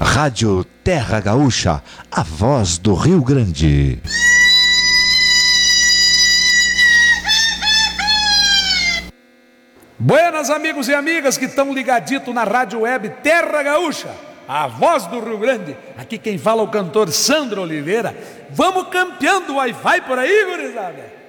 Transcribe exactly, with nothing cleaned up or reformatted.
Rádio Terra Gaúcha, a voz do Rio Grande. Buenas, amigos e amigas que estão ligaditos na Rádio Web Terra Gaúcha, a voz do Rio Grande. Aqui quem fala é o cantor Sandro Oliveira. Vamos campeando o Wi-Fi por aí, gurizada.